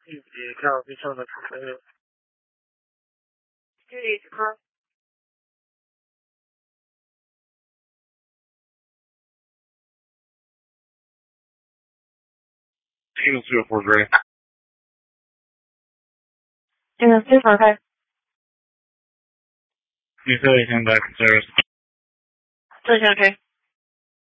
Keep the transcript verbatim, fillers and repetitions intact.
一起跳地上的朋友。 对，好。 Team zero four ready. Team zero four okay. You said anything back, Sarah? Station okay.